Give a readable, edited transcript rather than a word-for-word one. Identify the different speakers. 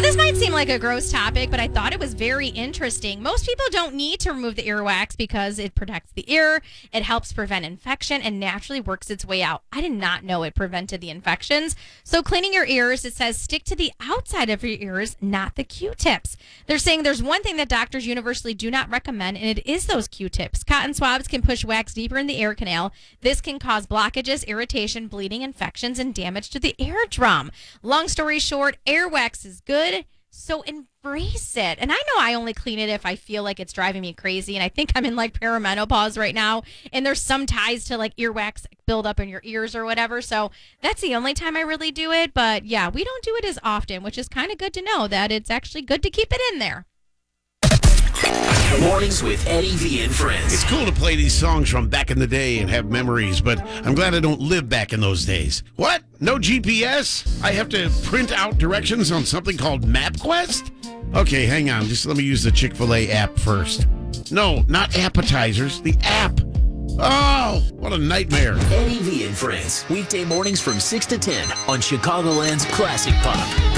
Speaker 1: this might seem like a gross topic, but I thought it was very interesting. Most people don't need to remove the earwax because it protects the ear, it helps prevent infection, and naturally works its way out. I did not know it prevented the infections. So cleaning your ears, it says stick to the outside of your ears, not the Q-tips. They're saying there's one thing that doctors universally do not recommend, and it is those Q-tips. Cotton swabs can push wax deeper in the ear canal. This can cause blockages, irritation, bleeding, infections, and damage to the eardrum. Long story short, earwax is good, so embrace it. And I know I only clean it if I feel like it's driving me crazy, and I think I'm in like perimenopause right now, and there's some ties to like earwax build up in your ears or whatever, so that's the only time I really do it. But yeah, we don't do it as often, which is kind of good to know that it's actually good to keep it in there.
Speaker 2: Mornings with Eddie V and friends.
Speaker 3: It's cool to play these songs from back in the day and have memories, but I'm glad I don't live back in those days. What? No GPS? I have to print out directions on something called MapQuest? Okay, hang on. Just let me use the Chick-fil-A app first. No, not appetizers. The app. Oh, what a nightmare.
Speaker 2: Eddie V and friends. Weekday mornings from 6 to 10 on Chicagoland's Classic Pop.